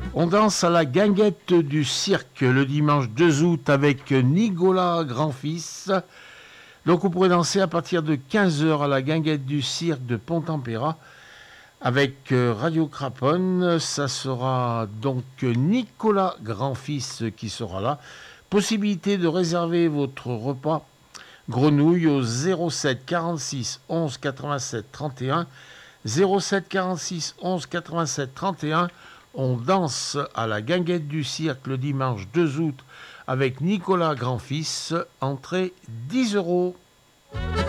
On danse à la guinguette du cirque le dimanche 2 août avec Nicolas Grand-Fils. Donc vous pourrez danser à partir de 15 heures à la guinguette du cirque de Pont-en-Péra avec Radio Craponne. Ça sera donc Nicolas Grand-Fils qui sera là. Possibilité de réserver votre repas grenouille au 07 46 11 87 31. 07 46 11 87 31. On danse à la guinguette du cirque le dimanche 2 août avec Nicolas Grand-Fils. Entrée 10 euros.